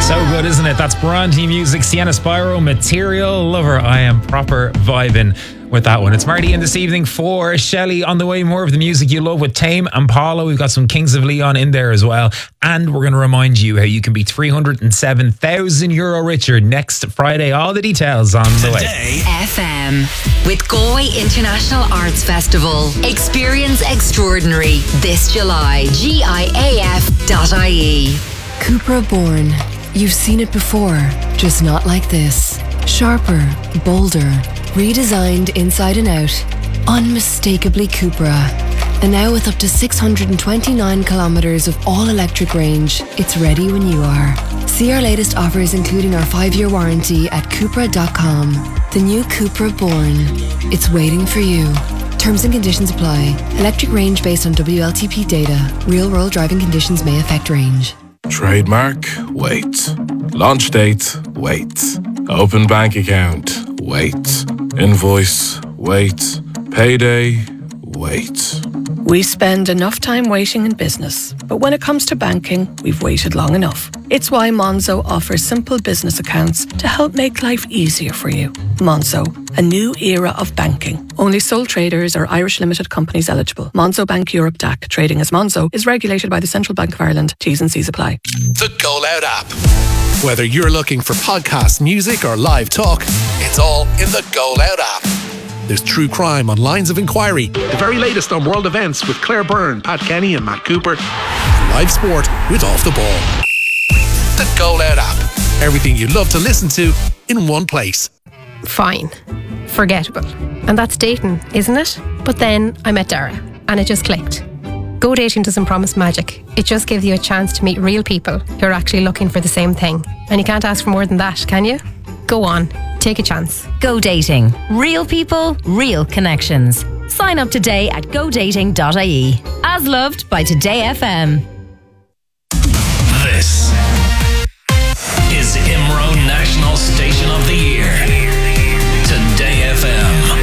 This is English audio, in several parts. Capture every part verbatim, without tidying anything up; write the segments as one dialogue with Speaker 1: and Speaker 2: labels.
Speaker 1: So good, isn't it? That's Bronte Music, Sienna Spyro, Material Lover. I am proper vibing with that one. It's Marty in this evening for Shelley. On the way, more of the music you love with Tame and Paula. We've got some Kings of Leon in there as well. And we're going to remind you how you can be three hundred seven thousand euro richer next Friday. All the details on the way.
Speaker 2: Today F M with Galway International Arts Festival. Experience extraordinary this July. G I A F dot I E.
Speaker 3: Cupra Born. You've seen it before, just not like this. Sharper, bolder, redesigned inside and out. Unmistakably Cupra. And now with up to six hundred twenty-nine kilometres of all-electric range, it's ready when you are. See our latest offers including our five-year warranty at Cupra dot com. The new Cupra Born. It's waiting for you. Terms and conditions apply. Electric range based on W L T P data. Real-world driving conditions may affect range.
Speaker 4: Trademark, wait. Launch date, wait. Open bank account, wait. Invoice, wait. Payday, wait.
Speaker 5: We spend enough time waiting in business, but when it comes to banking, we've waited long enough. It's why Monzo offers simple business accounts to help make life easier for you. Monzo, a new era of banking. Only sole traders or Irish limited companies eligible. Monzo Bank Europe D A C, trading as Monzo, is regulated by the Central Bank of Ireland. T's and C's apply.
Speaker 6: The Go Loud app. Whether you're looking for podcast, music or live talk, it's all in the Go Loud app. There's true crime on Lines of Inquiry, the very latest on world events with Claire Byrne, Pat Kenny and Matt Cooper, and live sport with Off the Ball. The Go Loud app. Everything you love to listen to in one place.
Speaker 7: Fine. Forgettable. And that's dating, isn't it? But then I met Dara and it just clicked. Go Dating doesn't promise magic. It just gives you a chance to meet real people who are actually looking for the same thing. And you can't ask for more than that, can you? Go on. Take a chance.
Speaker 2: Go Dating. Real people, real connections. Sign up today at go dating dot I E. As loved by Today F M.
Speaker 8: This is Imro National Station of the Year. Today F M.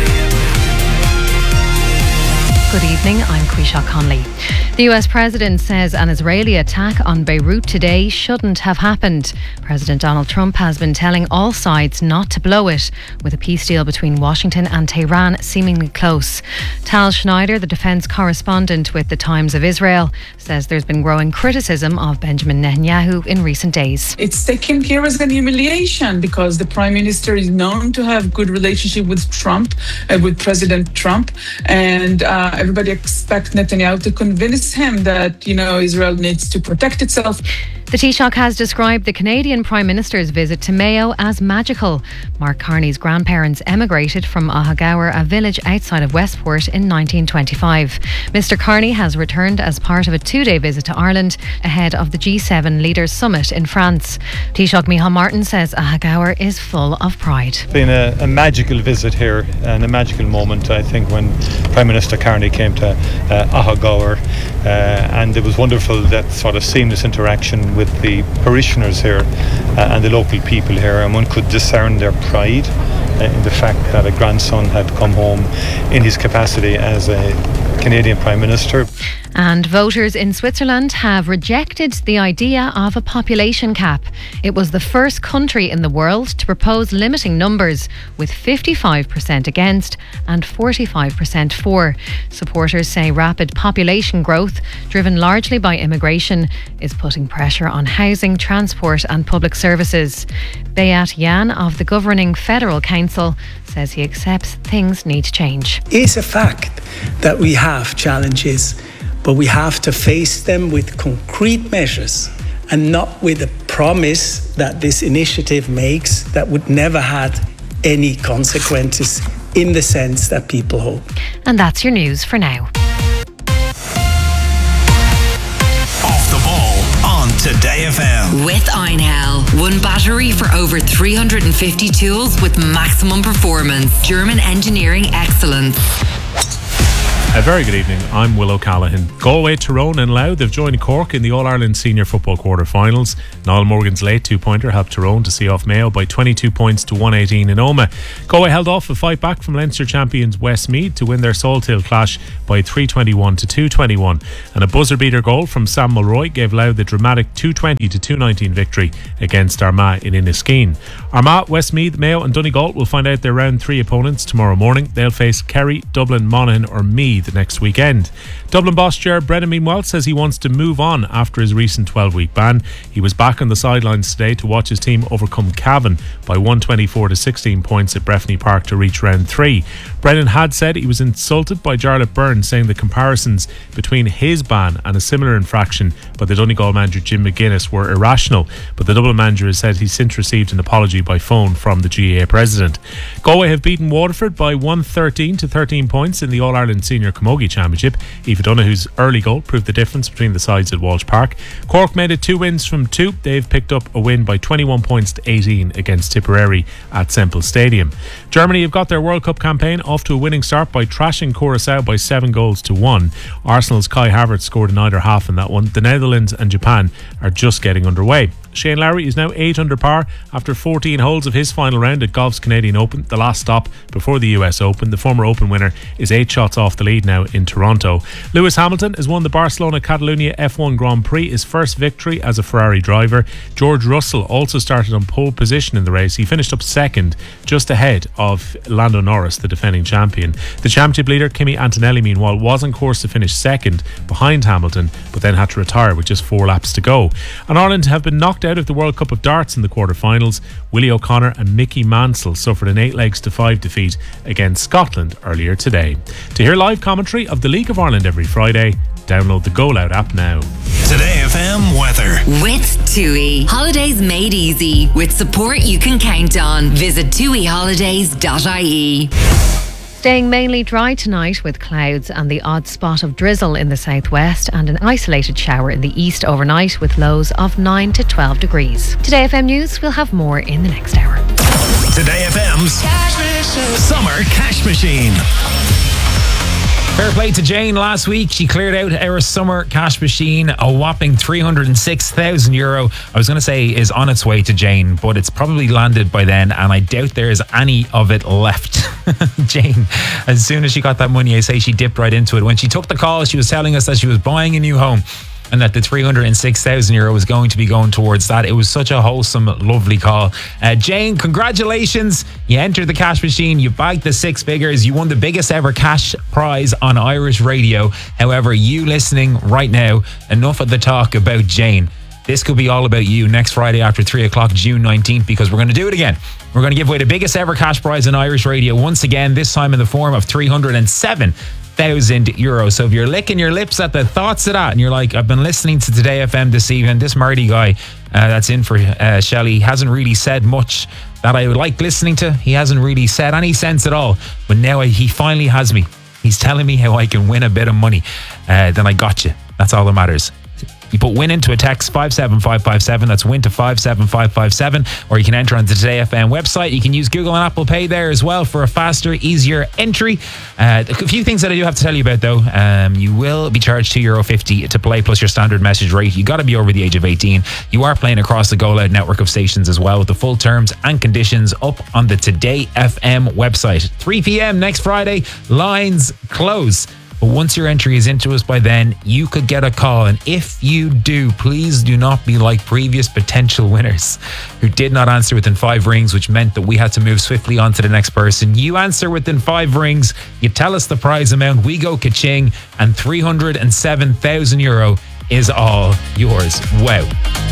Speaker 9: Good evening, I'm Quisha Conley. The U S President says an Israeli attack on Beirut today shouldn't have happened. President Donald Trump has been telling all sides not to blow it, with a peace deal between Washington and Tehran seemingly close. Tal Schneider, the defence correspondent with the Times of Israel, says there's been growing criticism of Benjamin Netanyahu in recent days.
Speaker 10: It's taken here as an humiliation because the Prime Minister is known to have good relationship with Trump, uh, with President Trump, and uh, everybody expects Netanyahu to convince him that, you know, Israel needs to protect itself.
Speaker 9: The Taoiseach has described the Canadian Prime Minister's visit to Mayo as magical. Mark Carney's grandparents emigrated from Ahagaur, a village outside of Westport, in nineteen twenty-five. Mister Carney has returned as part of a two-day visit to Ireland ahead of the G seven Leaders Summit in France. Taoiseach Micheál Martin says Ahagaur is full of pride.
Speaker 11: It's been a, a magical visit here and a magical moment, I think, when Prime Minister Carney came to uh, Ahagaur, uh, and it was wonderful, that sort of seamless interaction with the parishioners here uh, and the local people here, and one could discern their pride uh, in the fact that a grandson had come home in his capacity as a Canadian Prime Minister.
Speaker 9: And voters in Switzerland have rejected the idea of a population cap. It was the first country in the world to propose limiting numbers, with fifty-five percent against and forty-five percent for. Supporters say rapid population growth, driven largely by immigration, is putting pressure on housing, transport and public services. Beat Jan of the governing Federal Council says he accepts things need to change.
Speaker 12: It's a fact that we have challenges, but we have to face them with concrete measures and not with a promise that this initiative makes that would never have any consequences in the sense that people hope.
Speaker 9: And that's your news for now.
Speaker 8: Off the Ball on Today F M.
Speaker 2: With Einhell. One battery for over three hundred fifty tools with maximum performance. German engineering excellence.
Speaker 13: A very good evening, I'm Will O'Callaghan. Galway, Tyrone and Louth have joined Cork in the All-Ireland Senior Football quarter-finals. Niall Morgan's late two-pointer helped Tyrone to see off Mayo by twenty-two points to one eighteen in Omagh. Galway held off a fight back from Leinster champions Westmeath to win their Salthill clash by three twenty-one to two twenty-one. And a buzzer-beater goal from Sam Mulroy gave Louth the dramatic two twenty to two nineteen victory against Armagh in Inniskeen. Armagh, Westmeath, Mayo and Donegal will find out their round three opponents tomorrow morning. They'll face Kerry, Dublin, Monaghan or Meath next weekend. Dublin boss Gerard Brennan meanwhile says he wants to move on after his recent twelve-week ban. He was back on the sidelines today to watch his team overcome Cavan by one twenty-four to sixteen points at Breffni Park to reach round three. Brennan had said he was insulted by Jarlath Byrne, saying the comparisons between his ban and a similar infraction by the Donegal manager Jim McGuinness were irrational, but the Dublin manager has said he's since received an apology by phone from the G A A president. Galway have beaten Waterford by one thirteen to thirteen points in the All-Ireland Senior Camogie Championship. Aoife Donoghue's early goal proved the difference between the sides at Walsh Park. Cork made it two wins from two. They've picked up a win by twenty-one points to eighteen against Tipperary at Semple Stadium. Germany have got their World Cup campaign off to a winning start by trashing Curaçao by seven goals to one. Arsenal's Kai Havertz scored in either half in that one. The Netherlands and Japan are just getting underway. Shane Lowry is now eight under par after fourteen holes of his final round at golf's Canadian Open, the last stop before the U S Open. The former Open winner is eight shots off the lead now in Toronto. Lewis Hamilton has won the Barcelona Catalunya F one Grand Prix, his first victory as a Ferrari driver. George Russell also started on pole position in the race. He finished up second, just ahead of Lando Norris, the defending champion. The championship leader Kimi Antonelli meanwhile was on course to finish second behind Hamilton, but then had to retire with just four laps to go. And Ireland have been knocked out of the World Cup of Darts in the quarter-finals. Willie O'Connor and Mickey Mansell suffered an eight legs to five defeat against Scotland earlier today. To hear live commentary of the League of Ireland every Friday, download the Go Loud app now.
Speaker 8: Today F M weather.
Speaker 2: With TUI. Holidays made easy. With support you can count on. Visit tui holidays dot I E.
Speaker 9: Staying mainly dry tonight with clouds and the odd spot of drizzle in the southwest and an isolated shower in the east overnight with lows of nine to twelve degrees. Today F M News will have more in the next hour.
Speaker 8: Today F M's Summer Cash Machine.
Speaker 1: Fair play to Jane last week. She cleared out our summer cash machine, a whopping three hundred six thousand euro. I was going to say is on its way to Jane, but it's probably landed by then, and I doubt there's any of it left. Jane, as soon as she got that money, I say she dipped right into it. When she took the call, she was telling us that she was buying a new home and that the three hundred six thousand euro was going to be going towards that. It was such a wholesome, lovely call. Uh, Jane, congratulations. You entered the cash machine. You bagged the six figures. You won the biggest ever cash prize on Irish radio. However, you listening right now, enough of the talk about Jane. This could be all about you next Friday after three o'clock, June nineteenth, because we're going to do it again. We're going to give away the biggest ever cash prize in Irish radio once again, this time in the form of three hundred seven thousand euros. So if you're licking your lips at the thoughts of that and you're like, I've been listening to Today F M this evening, this Marty guy uh, that's in for uh, Shelley hasn't really said much that I would like listening to. He hasn't really said any sense at all, but now I, he finally has me. He's telling me how I can win a bit of money. Uh, then I got you. That's all that matters. You put win into a text five seven five five seven. That's win to five seven five five seven. Or you can enter on the Today F M website. You can use Google and Apple Pay there as well for a faster, easier entry. Uh, a few things that I do have to tell you about though. Um, you will be charged two euro fifty to play plus your standard message rate. You got to be over the age of eighteen. You are playing across the Go Loud network of stations as well, with the full terms and conditions up on the Today F M website. three p.m. next Friday. Lines close. But once your entry is into us by then, you could get a call. And if you do, please do not be like previous potential winners who did not answer within five rings, which meant that we had to move swiftly on to the next person. You answer within five rings, you tell us the prize amount, we go ka-ching, and three hundred seven thousand euro is all yours. Wow.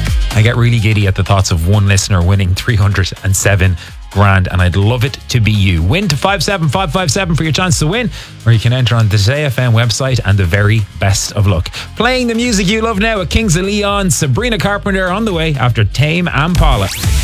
Speaker 1: I get really giddy at the thoughts of one listener winning three hundred seven grand, and I'd love it to be you. Win to five seven five five seven for your chance to win, or you can enter on the Today F M website, and the very best of luck. Playing the music you love now at Kings of Leon, Sabrina Carpenter on the way after Tame and Paula.